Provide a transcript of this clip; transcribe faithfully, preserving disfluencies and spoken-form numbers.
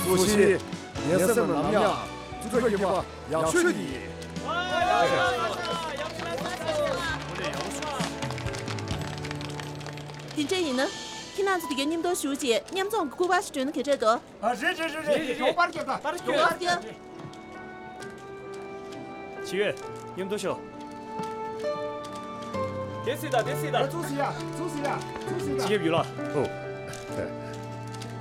主席，颜色们南亚，这个话要去你。 丁正义呢？听男子的你们都书记，你们从古巴是真的去这个？ 啊，是是是是，有把这个，把这个。 七月，你们都说。 됐습니다, 됐습니다. 주시야, 주시야, 주시야. 지혜뷰라. 어.